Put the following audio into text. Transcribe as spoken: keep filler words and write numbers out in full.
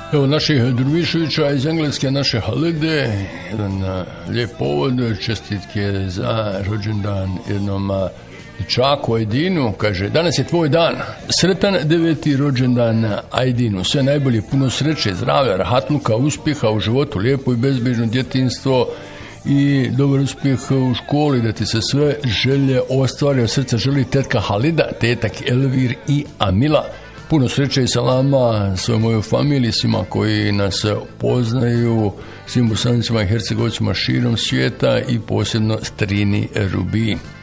Evo naših Druvišovića iz Engleske, naše Halide, jedan lijep povod, čestitke za rođendan jednom dječaku Ajdinu, kaže, danas je tvoj dan, sretan deveti rođendan Ajdinu, sve najbolje, puno sreće, zdravlja, rahatluka, uspjeha u životu, lijepo i bezbrižno djetinjstvo i dobar uspjeh u školi, da ti se sve želje ostvari, od srca želi tetka Halida, tetak Elvir i Amila. Puno sreće i salama svojoj mojoj familiji, svima koji nas poznaju, svim Bosancima i Hercegovicima širom svijeta i posebno strini Rubi.